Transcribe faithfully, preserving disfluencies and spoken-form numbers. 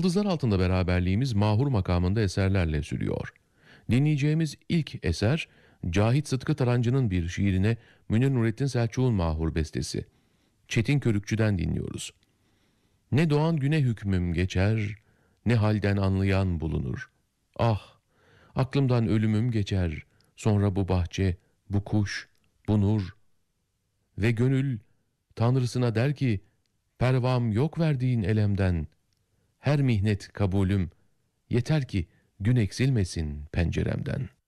Yıldızlar Altında beraberliğimiz mahur makamında eserlerle sürüyor. Dinleyeceğimiz ilk eser, Cahit Sıtkı Tarancı'nın bir şiirine Münir Nurettin Selçuk'un mahur bestesi. Çetin Körükçü'den dinliyoruz. Ne doğan güne hükmüm geçer, ne halden anlayan bulunur. Ah, aklımdan ölümüm geçer, sonra bu bahçe, bu kuş, bu nur. Ve gönül Tanrısına der ki, pervam yok verdiğin elemden. Her mihnet kabulüm, yeter ki gün eksilmesin penceremden.''